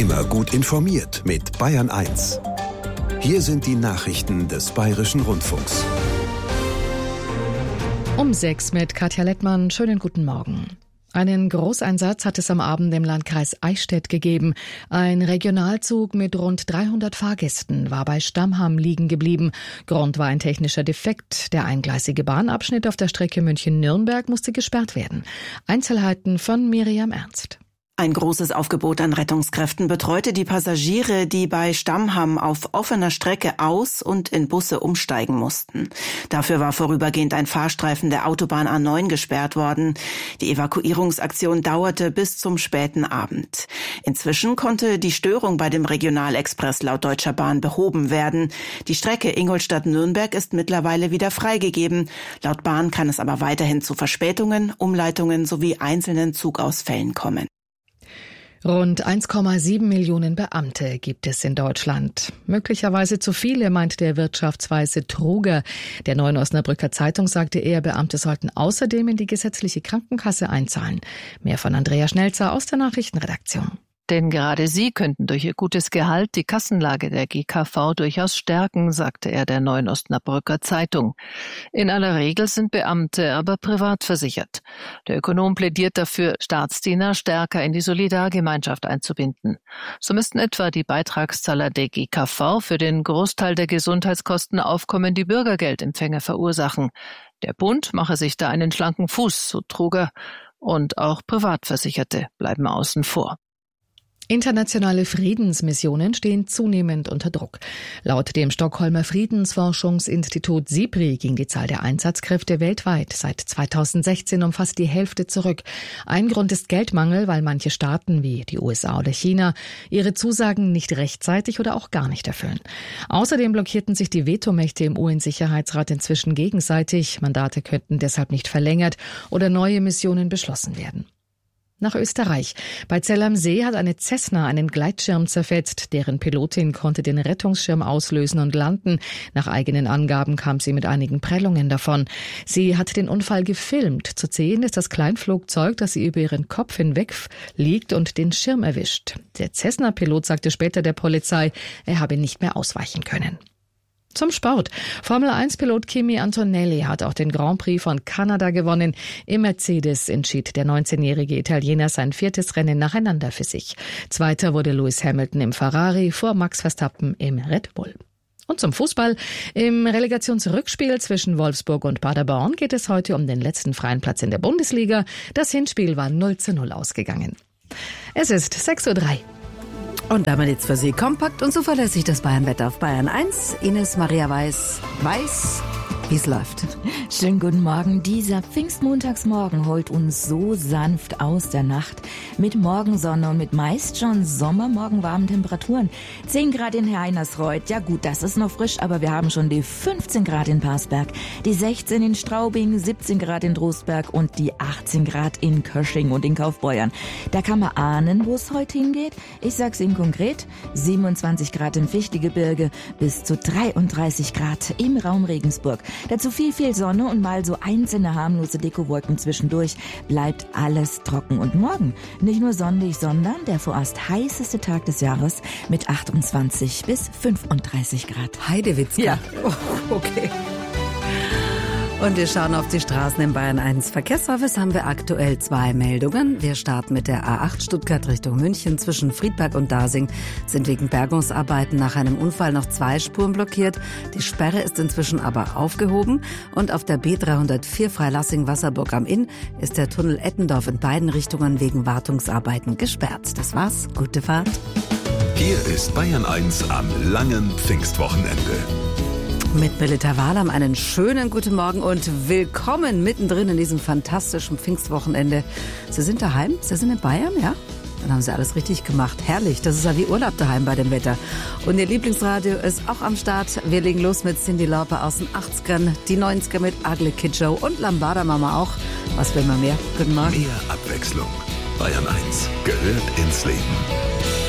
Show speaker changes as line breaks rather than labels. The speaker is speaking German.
Immer gut informiert mit Bayern 1. Hier sind die Nachrichten des Bayerischen Rundfunks.
Um 6 mit Katja Lettmann. Schönen guten Morgen. Einen Großeinsatz hat es am Abend im Landkreis Eichstätt gegeben. Ein Regionalzug mit rund 300 Fahrgästen war bei Stammham liegen geblieben. Grund war ein technischer Defekt. Der eingleisige Bahnabschnitt auf der Strecke München-Nürnberg musste gesperrt werden. Einzelheiten von Miriam Ernst.
Ein großes Aufgebot an Rettungskräften betreute die Passagiere, die bei Stammham auf offener Strecke aus- und in Busse umsteigen mussten. Dafür war vorübergehend ein Fahrstreifen der Autobahn A9 gesperrt worden. Die Evakuierungsaktion dauerte bis zum späten Abend. Inzwischen konnte die Störung bei dem Regionalexpress laut Deutscher Bahn behoben werden. Die Strecke Ingolstadt-Nürnberg ist mittlerweile wieder freigegeben. Laut Bahn kann es aber weiterhin zu Verspätungen, Umleitungen sowie einzelnen Zugausfällen kommen.
Rund 1,7 Millionen Beamte gibt es in Deutschland. Möglicherweise zu viele, meint der Wirtschaftsweise Truger. Der Neuen Osnabrücker Zeitung sagte er, Beamte sollten außerdem in die gesetzliche Krankenkasse einzahlen. Mehr von Andrea Schnelzer aus der Nachrichtenredaktion.
Denn gerade sie könnten durch ihr gutes Gehalt die Kassenlage der GKV durchaus stärken, sagte er der Neuen Osnabrücker Zeitung. In aller Regel sind Beamte aber privat versichert. Der Ökonom plädiert dafür, Staatsdiener stärker in die Solidargemeinschaft einzubinden. So müssten etwa die Beitragszahler der GKV für den Großteil der Gesundheitskosten aufkommende Bürgergeldempfänger verursachen. Der Bund mache sich da einen schlanken Fuß, so Truger, und auch Privatversicherte bleiben außen vor.
Internationale Friedensmissionen stehen zunehmend unter Druck. Laut dem Stockholmer Friedensforschungsinstitut SIPRI ging die Zahl der Einsatzkräfte weltweit seit 2016 um fast die Hälfte zurück. Ein Grund ist Geldmangel, weil manche Staaten wie die USA oder China ihre Zusagen nicht rechtzeitig oder auch gar nicht erfüllen. Außerdem blockierten sich die Vetomächte im UN-Sicherheitsrat inzwischen gegenseitig. Mandate könnten deshalb nicht verlängert oder neue Missionen beschlossen werden. Nach Österreich. Bei Zell am See hat eine Cessna einen Gleitschirm zerfetzt. Deren Pilotin konnte den Rettungsschirm auslösen und landen. Nach eigenen Angaben kam sie mit einigen Prellungen davon. Sie hat den Unfall gefilmt. Zu sehen ist das Kleinflugzeug, das sie über ihren Kopf hinweg liegt und den Schirm erwischt. Der Cessna-Pilot sagte später der Polizei, er habe nicht mehr ausweichen können. Zum Sport. Formel-1-Pilot Kimi Antonelli hat auch den Grand Prix von Kanada gewonnen. Im Mercedes entschied der 19-jährige Italiener sein 4. Rennen nacheinander für sich. Zweiter wurde Lewis Hamilton im Ferrari vor Max Verstappen im Red Bull. Und zum Fußball. Im Relegationsrückspiel zwischen Wolfsburg und Paderborn geht es heute um den letzten freien Platz in der Bundesliga. Das Hinspiel war 0:0 ausgegangen. Es ist 6:03 Uhr.
Und damit jetzt für Sie kompakt und zuverlässig das Bayernwetter auf Bayern 1. Ines Maria weiß, wie es läuft.
Schönen guten Morgen. Dieser Pfingstmontagsmorgen holt uns so sanft aus der Nacht. Mit Morgensonne und mit meist schon sommermorgenwarmen Temperaturen. 10 Grad in Heinersreuth. Ja gut, das ist noch frisch, aber wir haben schon die 15 Grad in Parsberg, die 16 in Straubing, 17 Grad in Drosberg und die 18 Grad in Kösching und in Kaufbeuern. Da kann man ahnen, wo es heute hingeht. Ich sag's Ihnen konkret. 27 Grad im Fichtelgebirge bis zu 33 Grad im Raum Regensburg. Dazu viel Sonne und mal so einzelne harmlose Dekowolken zwischendurch. Bleibt alles trocken. Und morgen nicht nur sonnig, sondern der vorerst heißeste Tag des Jahres mit 28 bis 35 Grad.
Heidewitzka.
Ja.
Oh, okay. Und wir schauen auf die Straßen im Bayern 1 Verkehrsservice. Haben wir aktuell 2 Meldungen. Wir starten mit der A8 Stuttgart Richtung München. Zwischen Friedberg und Dasing sind wegen Bergungsarbeiten nach einem Unfall noch 2 Spuren blockiert. Die Sperre ist inzwischen aber aufgehoben. Und auf der B304 Freilassing-Wasserburg am Inn ist der Tunnel Ettendorf in beiden Richtungen wegen Wartungsarbeiten gesperrt. Das war's. Gute Fahrt.
Hier ist Bayern 1 am langen Pfingstwochenende.
Mit Britta Wahlam einen schönen guten Morgen und willkommen mittendrin in diesem fantastischen Pfingstwochenende. Sie sind daheim? Sie sind in Bayern, ja? Dann haben Sie alles richtig gemacht. Herrlich, das ist ja wie Urlaub daheim bei dem Wetter. Und Ihr Lieblingsradio ist auch am Start. Wir legen los mit Cyndi Lauper aus den 80ern, die 90er mit Ugly Kid Joe und Lambada Mama auch. Was will man mehr? Guten Morgen.
Mehr Abwechslung. Bayern 1 gehört ins Leben.